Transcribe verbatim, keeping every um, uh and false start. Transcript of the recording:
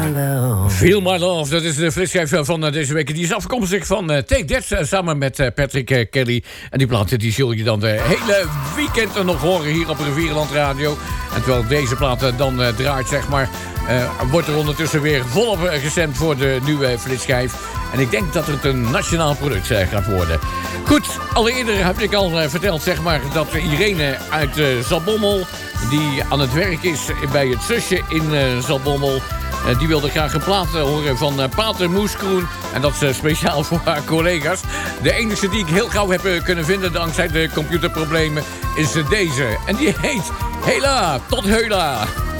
Feel My Love, dat is de flitsschijf van uh, deze week. Die is afkomstig van uh, Take That, uh, samen met uh, Patrick uh, Kelly. En die plaat die zul je dan de hele weekend nog horen hier op Rivierenland Radio. En terwijl deze plaat uh, dan uh, draait, zeg maar, uh, wordt er ondertussen weer volop uh, gestemd voor de nieuwe flitsschijf. En ik denk dat het een nationaal product uh, gaat worden. Goed, al eerder heb ik al uh, verteld, zeg maar, dat Irene uit uh, Zaltbommel, die aan het werk is bij het zusje in uh, Zaltbommel, Uh, die wilde graag een plaat uh, horen van uh, Pater Moeskroen. En dat is uh, speciaal voor haar collega's. De enige die ik heel gauw heb uh, kunnen vinden dankzij de computerproblemen is uh, deze. En die heet Hela tot Heula.